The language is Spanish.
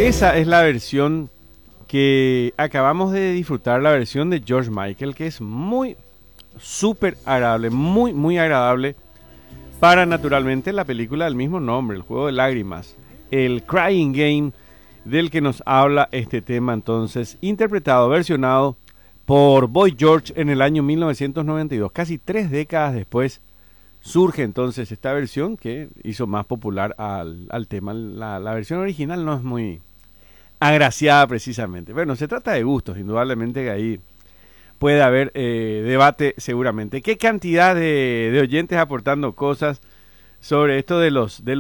Esa es la versión que acabamos de disfrutar, la versión de George Michael, que es muy súper agradable, muy, muy agradable para naturalmente la película del mismo nombre, el juego de lágrimas, el Crying Game, del que nos habla este tema entonces, interpretado, versionado por Boy George en el año 1992. Casi 3 décadas después surge entonces esta versión que hizo más popular al tema. La versión original no es muy agraciada precisamente. Bueno, se trata de gustos, indudablemente que ahí puede haber debate seguramente. ¿Qué cantidad de oyentes aportando cosas sobre esto de los